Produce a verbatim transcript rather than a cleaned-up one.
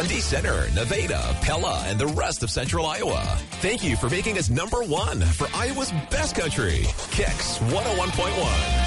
Dundee Center, Nevada, Pella, and the rest of central Iowa. Thank you for making us number one for Iowa's best country. Kicks one oh one point one.